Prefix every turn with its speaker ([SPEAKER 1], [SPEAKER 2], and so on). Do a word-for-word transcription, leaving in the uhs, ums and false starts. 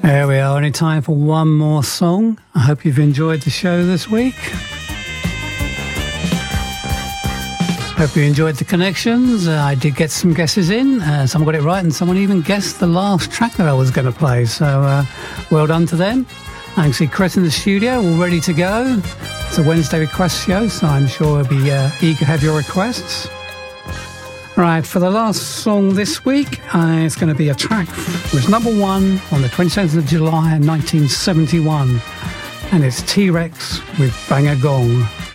[SPEAKER 1] There we are, only time for one more song. I hope you've enjoyed the show this week. Hope you enjoyed the connections. Uh, I did get some guesses in. Uh, someone got it right and someone even guessed the last track that I was going to play. So uh, well done to them. I can see Chris in the studio, all ready to go. It's a Wednesday request show, so I'm sure we'll be uh, eager to have your requests. Right, for the last song this week, uh, it's going to be a track that was number one on the twenty-seventh of July nineteen seventy-one. And it's T-Rex with Bang a Gong.